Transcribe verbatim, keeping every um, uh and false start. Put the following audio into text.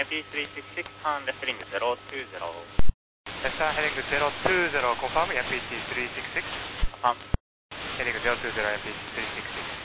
M P three sixty-six, turn left heading zero two zero. Left turn heading zero two zero, confirm, M P T three sixty-six. Confirm. Heading zero two zero, M P T three sixty-six.